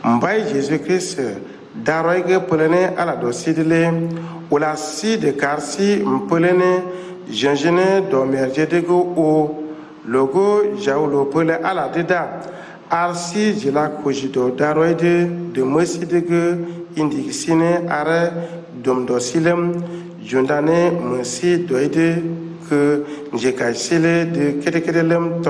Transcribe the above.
Mbaye Jésus-Christ daroige pelene ala dosidile ola si de karsi mpelene jenjene do merjedego o logo jaulo pele ala dida arsi jila kojido daroide de mosidege indigisine are domdo silem jundane mosi doide que njekaisile de kedekedelem